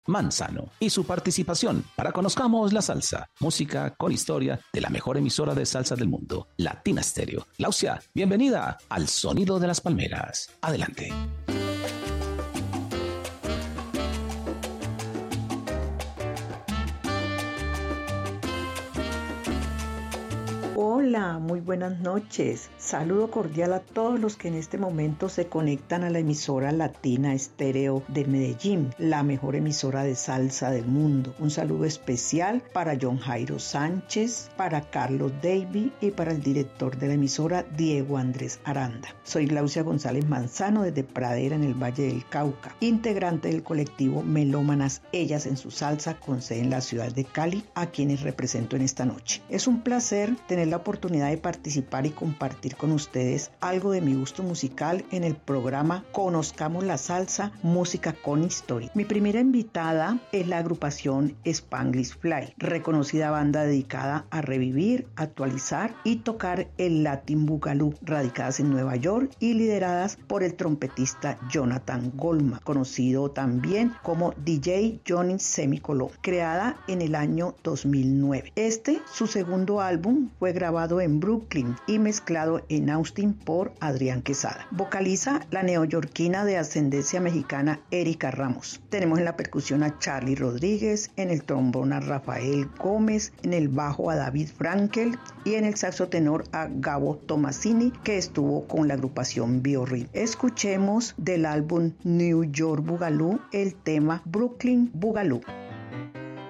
Manzano y su participación para Conozcamos la Salsa, música con historia de la mejor emisora de salsa del mundo, Latina Stereo. Lausia, bienvenida al Sonido de las Palmeras. Adelante. Hola, muy buenas noches. Saludo cordial a todos los que en este momento se conectan a la emisora Latina Stereo de Medellín, la mejor emisora de salsa del mundo. Un saludo especial para John Jairo Sánchez, para Carlos Davy y para el director de la emisora, Diego Andrés Aranda. Soy Glaucia González Manzano desde Pradera en el Valle del Cauca, integrante del colectivo Melómanas Ellas en su Salsa con sede en la ciudad de Cali, a quienes represento en esta noche. Es un placer tener la oportunidad de participar y compartir con ustedes algo de mi gusto musical en el programa Conozcamos la Salsa, música con historia. Mi primera invitada es la agrupación Spanglish Fly, reconocida banda dedicada a revivir, actualizar y tocar el Latin Boogaloo, radicadas en Nueva York y lideradas por el trompetista Jonathan Goldman, conocido también como DJ Johnny Semicolón, creada en el año 2009. Su segundo álbum, fue grabado en Brooklyn y mezclado en Austin por Adrián Quesada. Vocaliza la neoyorquina de ascendencia mexicana Erika Ramos. Tenemos en la percusión a Charlie Rodríguez, en el trombón a Rafael Gómez, en el bajo a David Frankel y en el saxo tenor a Gabo Tomasini, que estuvo con la agrupación Biorhythm. Escuchemos del álbum New York Boogaloo el tema Brooklyn Boogaloo.